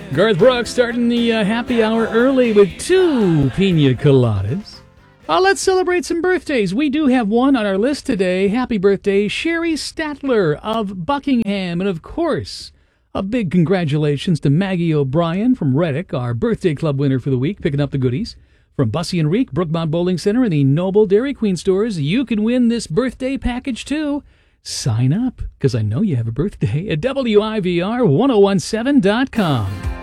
Garth Brooks starting the happy hour early with 2 pina coladas. Let's celebrate some birthdays. We do have one on our list today. Happy birthday, Sherry Statler of Buckingham. And of course, a big congratulations to Maggie O'Brien from Reddick, our birthday club winner for the week, picking up the goodies. From Bussy and Reek, Brookmont Bowling Center, and the Noble Dairy Queen stores, you can win this birthday package too. Sign up, because I know you have a birthday at WIVR1017.com.